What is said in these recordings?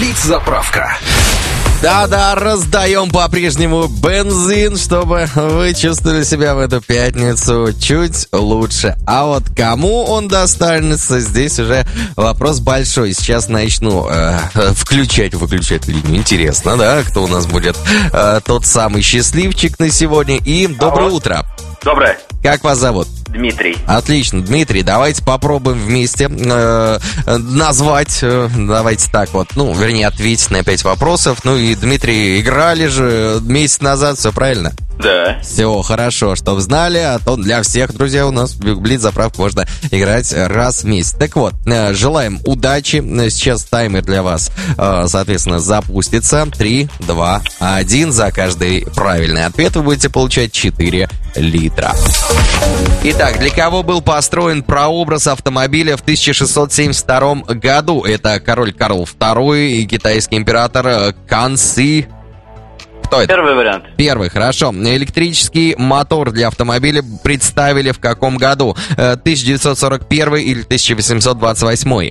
Блиц-заправка. Да-да, раздаем по-прежнему бензин, чтобы вы чувствовали себя в эту пятницу чуть лучше. А вот кому он достанется, здесь уже вопрос большой. Сейчас начну включать-выключать линию. Интересно, да, кто у нас будет тот самый счастливчик на сегодня. И доброе утро. Доброе. Как вас зовут? Дмитрий. Отлично, Дмитрий, давайте попробуем вместе назвать, давайте так вот, вернее, ответить на 5 вопросов. Ну и, Дмитрий, играли же месяц назад, все правильно? Да. Все хорошо, чтобы знали, а то для всех, друзья, у нас в Блиц-заправку можно играть раз в месяц. Так вот, желаем удачи. Сейчас таймер для вас, соответственно, запустится. 3, 2, 1. За каждый правильный ответ вы будете получать 4 литра. Итак, для кого был построен прообраз автомобиля в 1672 году? Это король Карл II и китайский император Канси. Кто это? Первый вариант. Первый, хорошо. Электрический мотор для автомобиля представили в каком году? 1941 или 1828?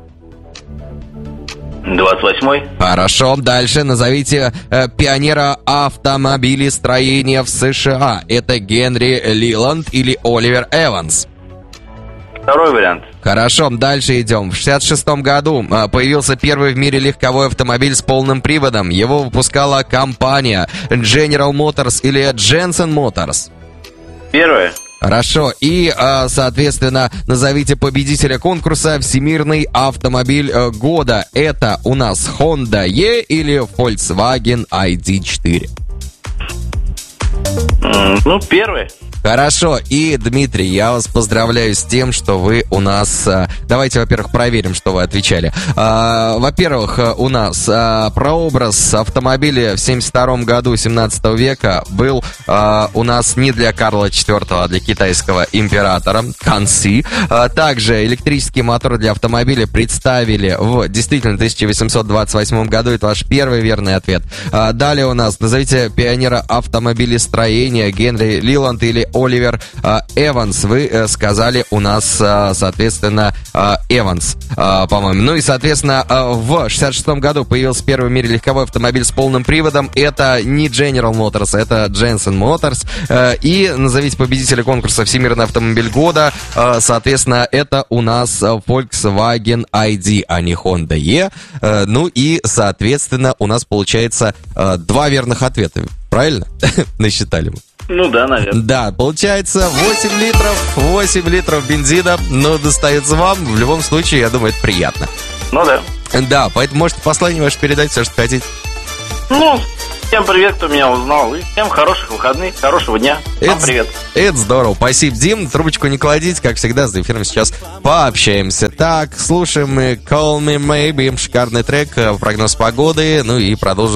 28-й. Хорошо. Дальше назовите пионера автомобилестроения в США. Это Генри Лиланд или Оливер Эванс? Второй вариант. Хорошо, дальше идем. В 1966 году появился первый в мире легковой автомобиль с полным приводом. Его выпускала компания General Motors или Jensen Motors. Первое. Хорошо, и, соответственно, назовите победителя конкурса «Всемирный автомобиль года». Это у нас Honda E или Volkswagen ID4? Первый. Хорошо, и, Дмитрий, я вас поздравляю с тем, что вы у нас... Давайте, во-первых, проверим, что вы отвечали. Во-первых, у нас прообраз автомобиля в 1972 году 17 века был у нас не для Карла IV, а для китайского императора Канси. Также электрический мотор для автомобиля представили в, действительно, 1828 году. Это ваш первый верный ответ. Далее у нас, назовите пионера автомобилестроения Генри Лиланд или Оливер Эванс. Вы сказали у нас, соответственно, Эванс, по-моему. Ну и, соответственно, в 66 году появился первый в мире легковой автомобиль с полным приводом. Это не General Motors, это Jensen Motors. И назовите победителя конкурса «Всемирный автомобиль года». Соответственно, это у нас Volkswagen ID, а не Honda E. Ну и, соответственно, у нас получается 2 верных ответа. Правильно? Насчитали мы. Да, наверное. Да, получается 8 литров бензина, но достается вам. В любом случае, я думаю, это приятно. Да. Да, поэтому можете послание ваше передать, все, что хотите. Всем привет, кто меня узнал. И всем хороших выходных, хорошего дня. Вам привет. Это здорово. Спасибо, Дим. Трубочку не кладите, как всегда, за эфиром сейчас пообщаемся. Так, слушаем мы Call Me Maybe, шикарный трек, прогноз погоды, и продолжим